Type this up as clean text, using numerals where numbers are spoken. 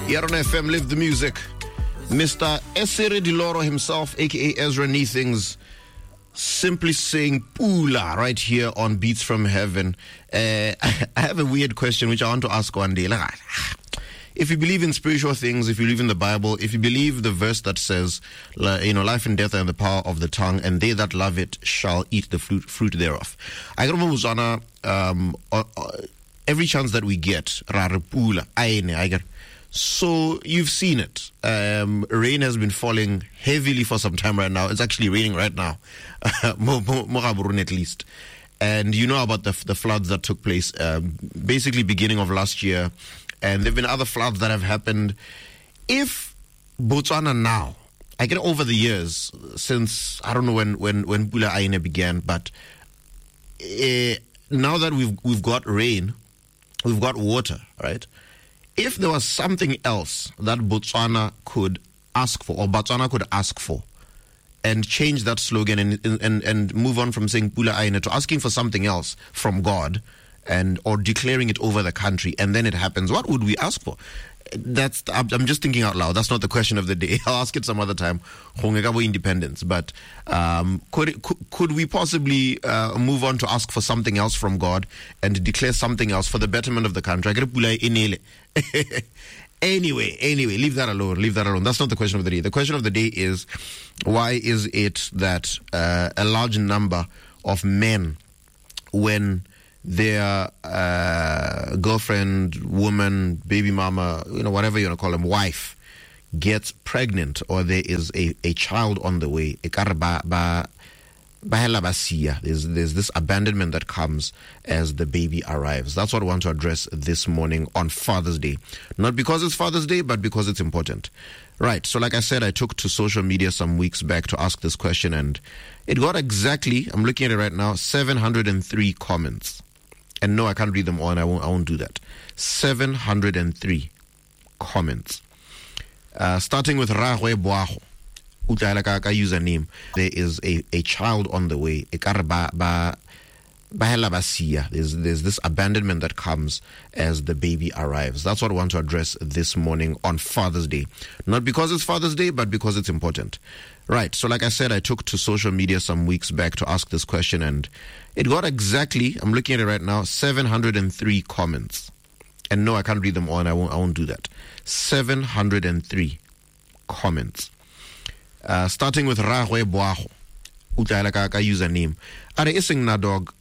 Here on FM, Live the Music. Mr. Esere Diloro himself, aka Ezra Neethings, simply saying Pula right here on Beats from Heaven. I have a weird question which I want to ask one day. If you believe in spiritual things, if you believe in the Bible, if you believe the verse that says, life and death are in the power of the tongue, and they that love it shall eat the fruit thereof. I got Muzana every chance that we get, Rarapula, I get. So you've seen it. Rain has been falling heavily for some time right now. It's actually raining right now, Moraburun at least. And you know about the floods that took place basically beginning of last year. And there have been other floods that have happened. If Botswana now, I get over the years since, I don't know when Pula Aine began, but now that we've got rain, we've got water, right? If there was something else that Botswana could ask for, or Botswana could ask for, and change that slogan and move on from saying Pula Aine to asking for something else from God, or declaring it over the country, and then it happens, what would we ask for? I'm just thinking out loud. That's not the question of the day. I'll ask it some other time. Independence. But could we possibly move on to ask for something else from God and declare something else for the betterment of the country? Anyway, leave that alone. That's not the question of the day. The question of the day is, why is it that a large number of men, when their girlfriend, woman, baby mama, whatever you want to call them, wife, gets pregnant, or there is a child on the way, there's this abandonment that comes as the baby arrives. That's what I want to address this morning on Father's Day. Not because it's Father's Day, but because it's important. Right, so like I said, I took to social media some weeks back to ask this question, and it got exactly, I'm looking at it right now, 703 comments. And no, I can't read them all, and I won't do that. 703 comments. Starting with Rahwe Boago. Username. There is a child on the way. There's this abandonment that comes as the baby arrives. That's what I want to address this morning on Father's Day. Not because it's Father's Day, but because it's important. Right, so like I said, I took to social media some weeks back to ask this question, and it got exactly, I'm looking at it right now, 703 comments. And no, I can't read them all, and I won't do that. 703 comments. Starting with Rahwe Boago. Username. Are ising na dog